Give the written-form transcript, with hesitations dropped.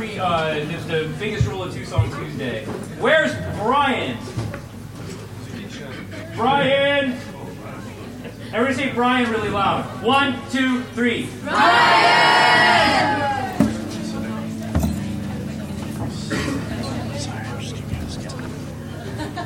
the biggest rule of Two Song Tuesday. Where's Brian? Brian! Everybody say Brian really loud. 1, 2, 3. Brian!